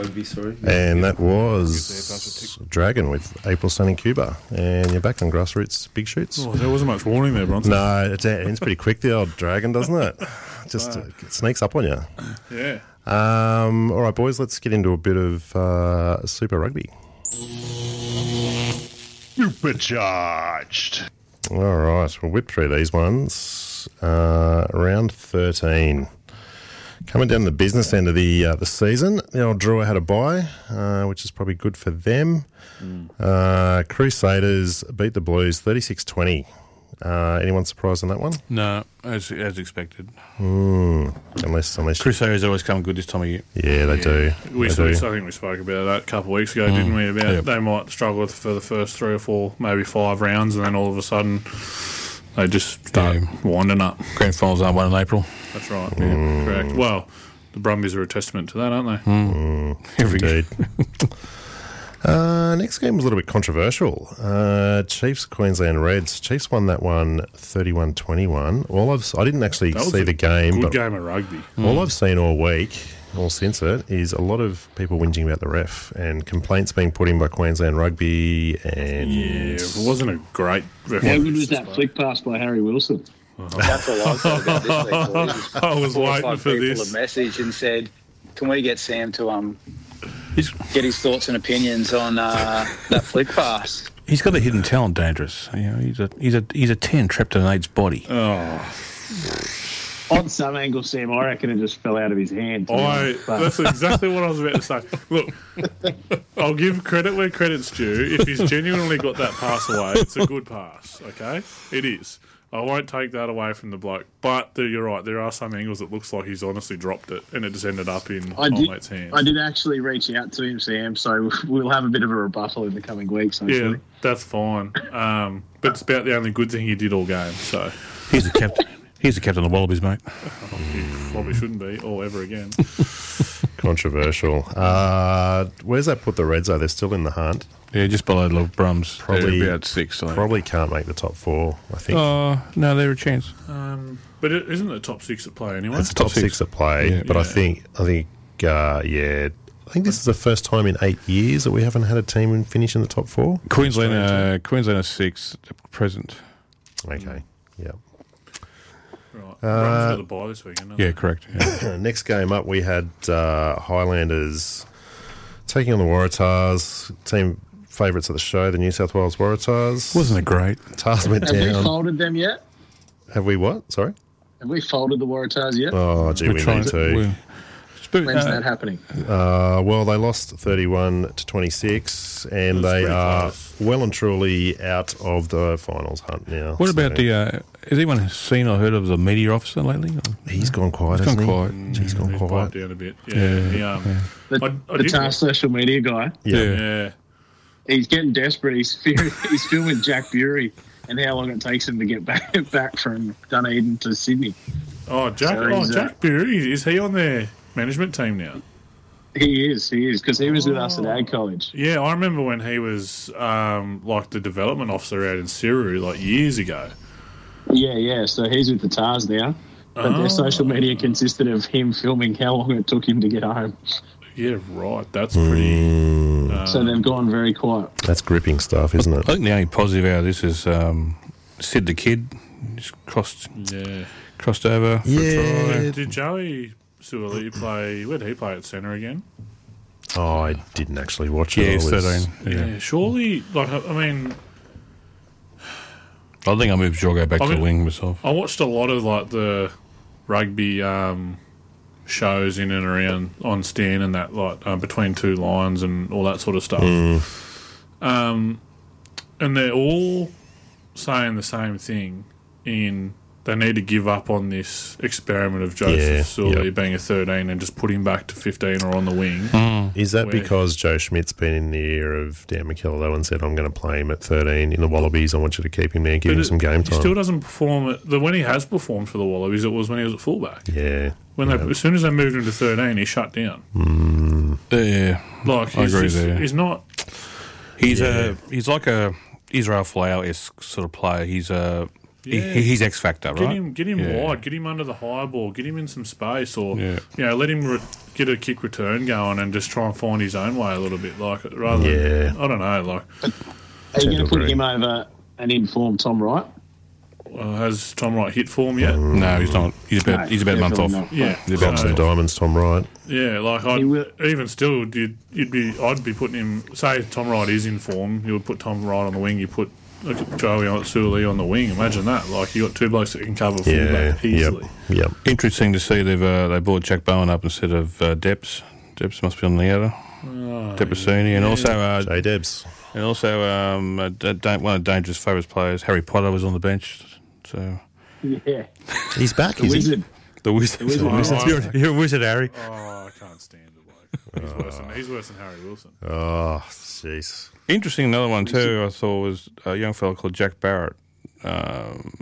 rugby, sorry. And that was Dragon with April Sun in Cuba. And you're back on Grassroots Big Shoots. Oh, there wasn't much warning there, Bronson. No, it ends pretty quick, the old Dragon, doesn't it? Just it sneaks up on you. Yeah. All right, boys, let's get into a bit of Super Rugby. Supercharged. All right, we'll whip through these ones. Round 13. Coming down the business end of the season, the old Drua had a bye, which is probably good for them. Crusaders beat the Blues 36-20. Anyone surprised on that one? No, as expected. Unless Crusaders always come good this time of year. Yeah, they do. I think we spoke about that a couple of weeks ago, didn't we? About they might struggle for the first 3 or 4, maybe 5 rounds, and then all of a sudden they just start winding up. Grand finals aren't won in April. That's right. Yeah, correct. Well, the Brumbies are a testament to that, aren't they? Indeed. Next game was a little bit controversial. Chiefs Queensland Reds. Chiefs won that one 31-21. I didn't actually see the game. Good but game of rugby. All I've seen all week, or since it, is a lot of people whinging about the ref and complaints being put in by Queensland Rugby. And it wasn't a great ref. How good was that flick pass by Harry Wilson? That's all I thought about this week, boys. I was 4 or waiting 5 for people this. have messaged and said, can we get Sam to get his thoughts and opinions on that flick pass? He's got a hidden talent, Dangerous. You know, he's a 10 trapped in an 8's body. On some angle, Sam, I reckon it just fell out of his hand. That's exactly what I was about to say. Look, I'll give credit where credit's due. If he's genuinely got that pass away, it's a good pass, okay? It is. I won't take that away from the bloke. But you're right, there are some angles that looks like he's honestly dropped it and it just ended up in Omellette's hands. I did actually reach out to him, Sam, so we'll have a bit of a rebuttal in the coming weeks. Yeah, that's fine. But it's about the only good thing he did all game, so... He's the captain. He's the captain of the Wallabies, mate. He probably shouldn't be, or ever again. Controversial. Where's that put the Reds, though? They're still in the hunt. Yeah, just below the Brums. Probably they're about 6. So. Probably can't make the top 4, I think. No, they're a chance. But it isn't the top 6 at play anyway? It's the top 6 at play, but I think this is the first time in 8 years that we haven't had a team finish in the top 4. Queensland are 6 at present. Okay, yeah. Right. Brum's got the bye this weekend. Yeah, correct. Yeah. Next game up, we had Highlanders taking on the Waratahs, team favourites of the show, the New South Wales Waratahs. Wasn't it great? Tars went Have down. we folded them yet? Have we what? Sorry? Have we folded the Waratahs yet? Oh, gee, we need to. When's that happening? Well, they lost 31-26, and they are well and truly out of the finals hunt now. What about has anyone seen or heard of the media officer lately? He's gone quiet, He's hasn't gone he? quiet. He's gone quiet. Piped down a bit. Yeah. The TAR social media guy. Yeah. He's getting desperate. He's filming Jack Bury and how long it takes him to get back from Dunedin to Sydney. Jack Bury, is he on their management team now? He is, because he was with us at Ag College. Yeah, I remember when he was like the development officer out in Siru like years ago. Yeah, so he's with the TARS now. But their social media consisted of him filming how long it took him to get home. Yeah, right. That's pretty... so they've gone very quiet. That's gripping stuff, isn't it? I think the only positive out of this is Sid the Kid. Just crossed over for a try. Did Joey Suaalii play... Where did he play at centre again? Oh, I didn't actually watch it. Yeah, he's 13. Yeah, surely... I think I moved Jorgo back to the wing myself. I watched a lot of like the rugby shows in and around on Stan and that, like between two lines and all that sort of stuff. And they're all saying the same thing in they need to give up on this experiment of Joseph Suaalii being a 13 and just put him back to 15 or on the wing. Is that because Joe Schmidt's been in the ear of Dan McKellar though and said, I'm going to play him at 13 in the Wallabies, I want you to keep him there, give him some game time? He still doesn't perform when he has performed for the Wallabies, it was when he was at fullback. Yeah. As soon as they moved him to 13, he shut down. Yeah, like I agree there. He's not... He's like a Israel Folau-esque sort of player. He's He's X factor, right? Get him Yeah. wide, get him under the high ball, get him in some space, or Yeah. let him get a kick return going and just try and find his own way a little bit, like rather Yeah. than I don't know, like. Are you going to put agree. him over an informed Tom Wright? Has Tom Wright hit form yet? No, he's not. He's about a month definitely off. not. Yeah, He's about Some a month off. diamonds, Tom Wright. yeah. Like He will- even still, I'd be putting him. Say Tom Wright is in form, you would put Tom Wright on the wing. You put Joey Suoli on the wing. Imagine that. Like you got two blokes that can cover Yeah. fullback easily. Yep. Interesting to see they brought Jack Bowen up instead of Debs. Debs must be on the other. Debrasini, and also J Debs. one of Dangerous favourites players, Harry Potter, was on the bench. So Yeah. He's back, The is he? Wizard. the wizard. Wizard. You're a wizard, Harry. Oh, I can't stand the bloke. He's worse than Harry Wilson. Oh, jeez. Interesting, another one too. I thought was a young fellow called Jack Barrett. Don't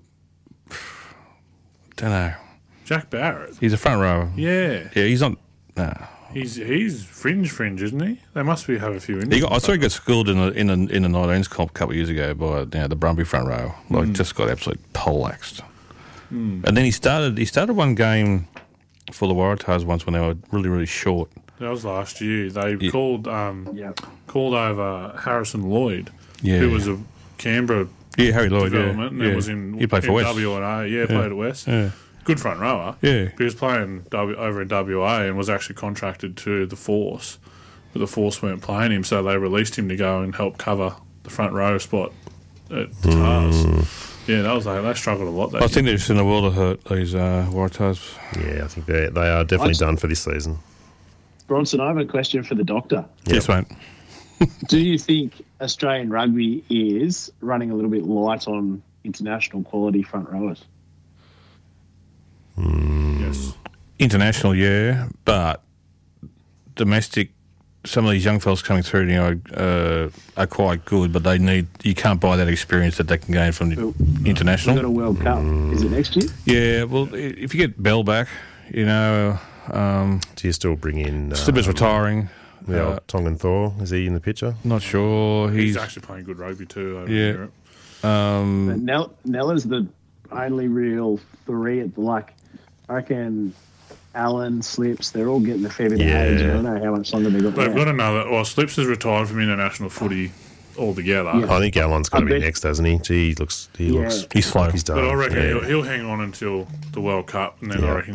know. Jack Barrett. He's a front rower. Yeah, He's not. Nah. he's fringe, isn't he? They must have a few injuries. I saw he got schooled in the 19s comp a couple of years ago by the Brumby front row. Like just got absolutely poleaxed. And then he started one game for the Waratahs once when they were really, really short. That was last year. They called over Harrison Lloyd, Yeah. who was a Canberra Yeah, Harry Lloyd. development, and yeah. it was in He played for West. WA. Yeah, played at West. Yeah. Good front rower. Yeah. He was playing over in WA and was actually contracted to the Force, but the Force weren't playing him, so they released him to go and help cover the front row spot at Tars. Yeah, that was they struggled a lot. I think they're just in a world of hurt, these Waratahs. Yeah, I think they are definitely done for this season. Bronson, I have a question for the doctor. Yes, mate. Do you think Australian rugby is running a little bit light on international quality front rowers? Yes. International, yeah, but domestic. Some of these young fellas coming through, are quite good, but you can't buy that experience that they can gain from the We've international. got a World Cup. Is it next year? Yeah, well, if you get Bell back, Do you still bring in Slipper's retiring. Tongan Thor? Is he in the picture? Not sure. He's actually playing good rugby too over in Yeah. Europe. But Nella's the only real three at the I reckon Allen, Slips, they're all getting a fair bit of age. I don't know how much longer they've got. They've got another. Well, Slips has retired from international footy altogether. Yeah. I think Allen's got to I be bet- next, hasn't he? Gee, he looks He's slow. like he's done. But I reckon Yeah. he'll hang on until the World Cup, and then Yeah. I reckon